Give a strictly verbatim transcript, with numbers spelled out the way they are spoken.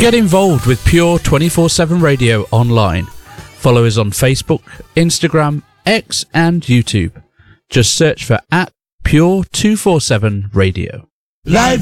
Get involved with Pure twenty-four seven Radio online. Follow us on Facebook, Instagram, X and YouTube. Just search for at Pure two forty-seven Radio. Life